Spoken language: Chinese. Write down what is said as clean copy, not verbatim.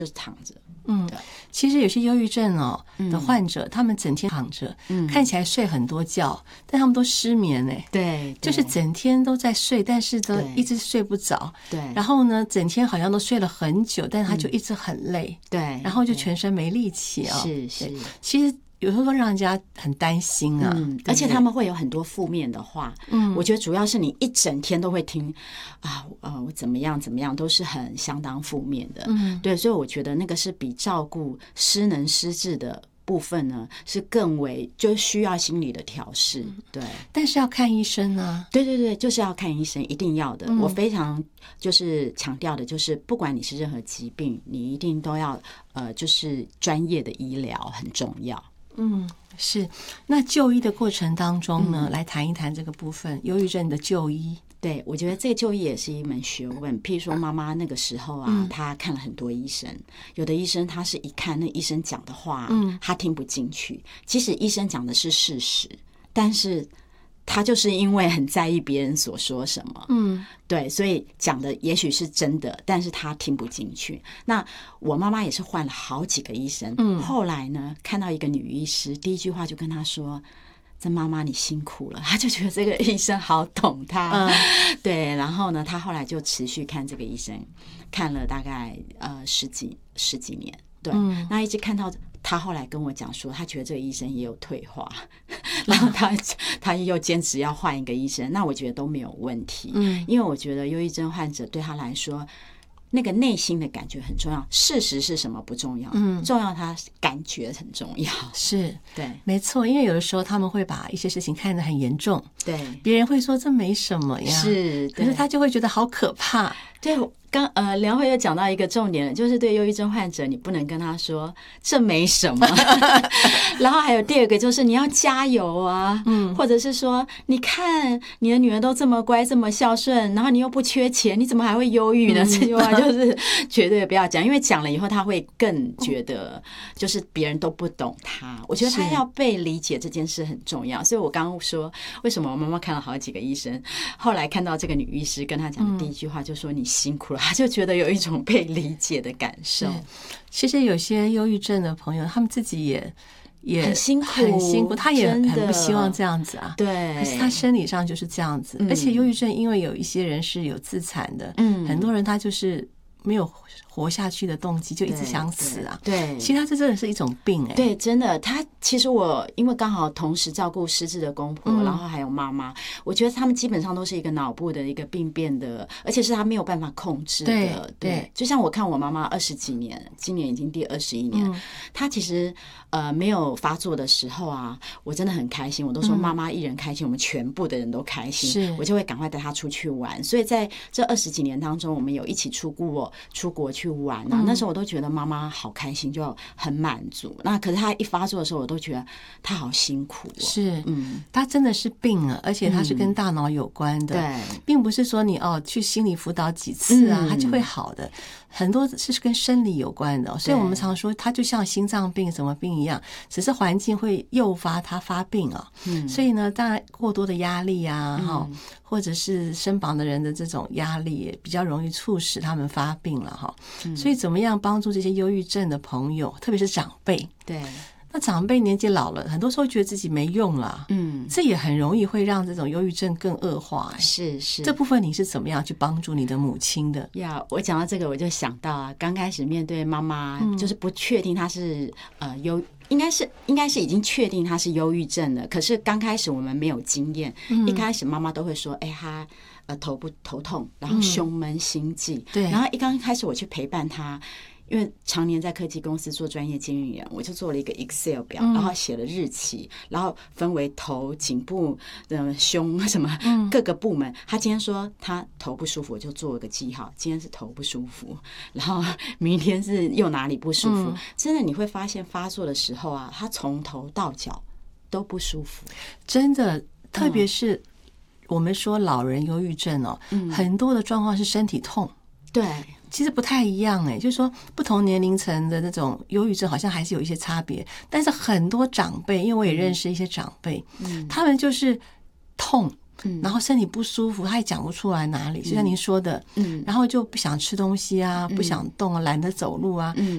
就是躺着。 其实有些忧郁症的患者，他们整天躺着，看起来睡很多觉，但他们都失眠对， 就是整天都在睡，但是都一直睡不着。 对， 然后呢，整天好像都睡了很久，但是他就一直很累。 对， 然后就全身没力气是。 其实有时候会让人家很担心啊， 而且他们会有很多负面的话。我觉得主要是你一整天都会听我怎么样怎么样，都是很相当负面的。对，所以我觉得那个是比照顾失能失智的部分呢，是更为就需要心理的调试。对， 但是要看医生啊。 对，就是要看医生，一定要的。我非常就是强调的，就是不管你是任何疾病，你一定都要就是专业的医疗很重要。 是。那就医的过程当中呢，来谈一谈这个部分，忧郁症的就医。 对，我觉得这个就医也是一门学问。譬如说妈妈那个时候啊，她看了很多医生，有的医生他是一看那医生讲的话，他听不进去。即使医生讲的是事实，但是他就是因为很在意别人所说什么，对，所以讲的也许是真的，但是他听不进去。那我妈妈也是换了好几个医生，后来呢，看到一个女医师，第一句话就跟她说：“这妈妈你辛苦了。”她就觉得这个医生好懂她，对。然后呢，她后来就持续看这个医生，看了大概十几年，对。那一直看到他后来跟我讲说，他觉得这个医生也有退化，然后他又坚持要换一个医生，那我觉得都没有问题。因为我觉得忧郁症患者对他来说，那个内心的感觉很重要，事实是什么不重要，重要他感觉很重要。 是， 对， 没错。因为有的时候他们会把一些事情看得很严重， 对， 别人会说这没什么呀， 是， 可是他就会觉得好可怕。 对，梁慧又讲到一个重点了，就是对忧郁症患者，你不能跟他说这没什么。然后还有第二个就是你要加油啊，或者是说你看你的女儿都这么乖这么孝顺，然后你又不缺钱，你怎么还会忧郁呢？这句话就是绝对不要讲，因为讲了以后他会更觉得就是别人都不懂他。我觉得他要被理解这件事很重要，所以我刚刚说为什么我妈妈看了好几个医生，后来看到这个女医师跟她讲的第一句话就说你辛苦了，她就觉得有一种被理解的感受。 其实有些忧郁症的朋友，他们自己也很辛苦， 他也很不希望这样子啊。 对， 可是他生理上就是这样子，而且忧郁症因为有一些人是有自残的，很多人他就是没有活下去的动机，就一直想死啊。 对， 其实他这真的是一种病对，真的。他其实我因为刚好同时照顾失智的公婆，然后还有妈妈，我觉得他们基本上都是一个脑部的一个病变的，而且是他没有办法控制的。对，就像我看我妈妈20几年，今年已经第21年，她其实没有发作的时候啊，我真的很开心。我都说妈妈一人开心，我们全部的人都开心，我就会赶快带她出去玩。所以在这20几年当中，我们有一起出国去玩啊，那时候我都觉得妈妈好开心，就很满足。那可是她一发作的时候，我都觉得她好辛苦是，她真的是病了，而且她是跟大脑有关的， 对， 并不是说你去心理辅导几次啊，她就会好的。很多是跟生理有关的，所以我们常说它就像心脏病什么病一样，只是环境会诱发它发病啊。所以呢，当然过多的压力啊，或者是身旁的人的这种压力，也比较容易促使他们发病了哈。所以怎么样帮助这些忧郁症的朋友，特别是长辈？ 对。 那长辈年纪老了，很多时候觉得自己没用了，这也很容易会让这种忧郁症更恶化。 是，这部分你是怎么样去帮助你的母亲的？ 我讲到这个，我就想到啊，刚开始面对妈妈，就是不确定她是应该是已经确定她是忧郁症了，可是刚开始我们没有经验，一开始妈妈都会说，她头痛，然后胸闷心悸， 对， 然后一刚开始我去陪伴她。因为常年在科技公司做专业经理人，我就做了一个 Excel 表，然后写了日期，然后分为头、颈部、胸什么各个部门。他今天说他头不舒服，我就做了个记号，今天是头不舒服，然后明天是又哪里不舒服。真的你会发现发作的时候啊，他从头到脚都不舒服， 真的，特别是我们说老人忧郁症很多的状况是身体痛， 对。 其实不太一样就是说不同年龄层的那种忧郁症好像还是有一些差别，但是很多长辈，因为我也认识一些长辈，他们就是痛，然后身体不舒服，他也讲不出来哪里，就像您说的，然后就不想吃东西啊，不想动啊，懒得走路啊，